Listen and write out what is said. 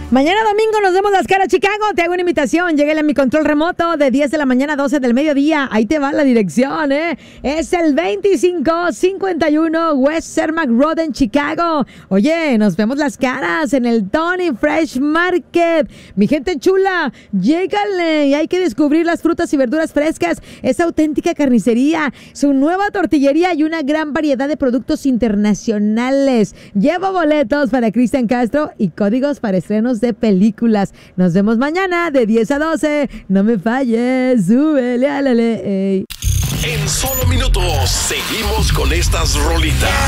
Mañana domingo nos vemos las caras, Chicago. Te hago una invitación. Lléguele a mi control remoto de 10 de la mañana a 12 del mediodía. Ahí te va la dirección, ¿eh? Es el 2551 West Cermak Road en Chicago. Oye, nos vemos las caras en el Tony Fresh Market. Mi gente chula, llégale. Y hay que descubrir las frutas y verduras frescas. Es auténtica carnicería. Su nueva tortillería y una gran variedad de productos internacionales. Llevo boletos para Cristian Castro y códigos para estrenos de películas. Nos vemos mañana de 10 a 12. No me falles, súbele a la ley. En solo minutos seguimos con estas rolitas.